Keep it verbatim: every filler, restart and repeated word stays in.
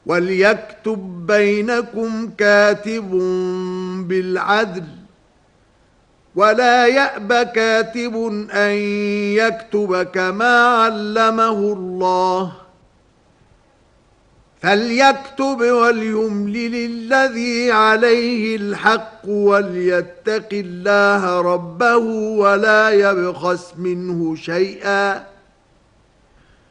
وَلْيَكْتُبْ بَيْنَكُمْ كَاتِبٌ بِالْعَدْلِ وَلَا يَأْبَ كَاتِبٌ أَن يَكْتُبَ كَمَا عَلَّمَهُ اللَّهُ فَلْيَكْتُبْ وَلْيُمْلِلِ الَّذِي عَلَيْهِ الْحَقُّ وَلْيَتَّقِ اللَّهَ رَبَّهُ وَلَا يَبْخَسْ مِنْهُ شَيْئًا